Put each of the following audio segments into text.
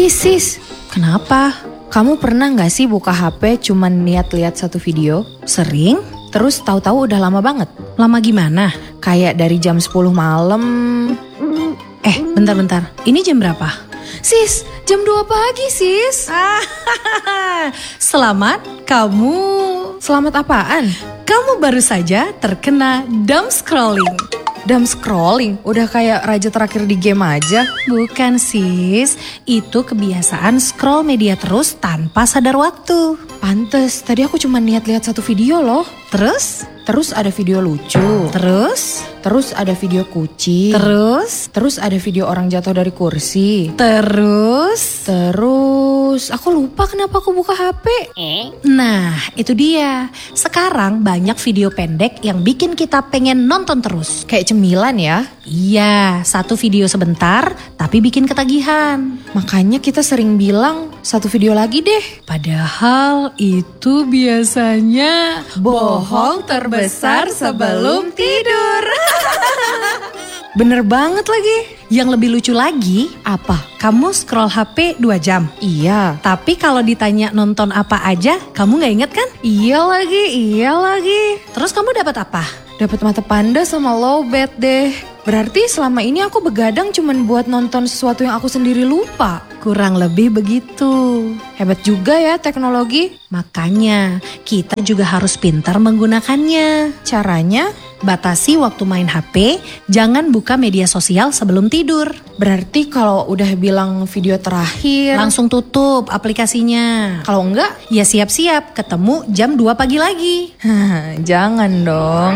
Sis, kenapa? Kamu pernah gak sih buka HP cuman niat lihat satu video? Sering? Terus tahu-tahu udah lama banget? Lama gimana? Kayak dari jam 10 malam. Bentar. Ini jam berapa? Sis, jam 2 pagi sis. Selamat, kamu... Selamat apaan? Kamu baru saja terkena dumb scrolling. Dumb scrolling? Udah kayak raja terakhir di game aja. Bukan sis, itu kebiasaan scroll media terus tanpa sadar waktu. Pantes, tadi aku cuma niat lihat satu video loh. Terus ada video lucu. Terus ada video kucing. Terus ada video orang jatuh dari kursi. Terus aku lupa kenapa aku buka HP. Nah, itu dia. Sekarang banyak video pendek yang bikin kita pengen nonton terus. Kayak cemilan ya. Iya, satu video sebentar tapi bikin ketagihan. Makanya kita sering bilang satu video lagi deh. Padahal itu biasanya bohong terbesar sebelum tidur. Bener banget lagi. Yang lebih lucu lagi, Apa? kamu scroll HP 2 jam. Iya. Tapi kalau ditanya nonton apa aja, kamu gak inget kan? Iya lagi. Terus kamu dapat apa? Dapat mata panda sama lowbat deh. Berarti selama ini aku begadang cuman buat nonton sesuatu yang aku sendiri lupa. Kurang lebih begitu. Hebat juga ya teknologi. Makanya kita juga harus pintar menggunakannya. Caranya? Batasi waktu main HP, jangan buka media sosial sebelum tidur. Berarti kalau udah bilang video terakhir, Langsung tutup aplikasinya. kalau enggak, Ya siap-siap, ketemu jam 2 pagi lagi. jangan dong.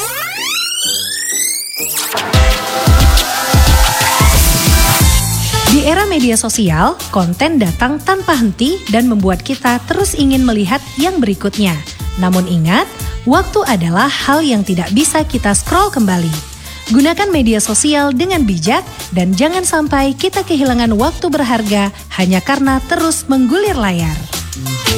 Di era media sosial, konten datang tanpa henti dan membuat kita terus ingin melihat yang berikutnya. Namun ingat, waktu adalah hal yang tidak bisa kita scroll kembali. Gunakan media sosial dengan bijak dan jangan sampai kita kehilangan waktu berharga hanya karena terus menggulir layar.